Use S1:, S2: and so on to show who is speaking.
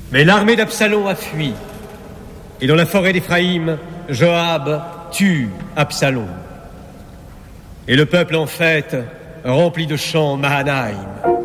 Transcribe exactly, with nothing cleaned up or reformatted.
S1: Mais l'armée d'Absalom a fui, et dans la forêt d'Éphraïm, Joab tue Absalom. Et le peuple en fête remplit de chants Mahanaïm.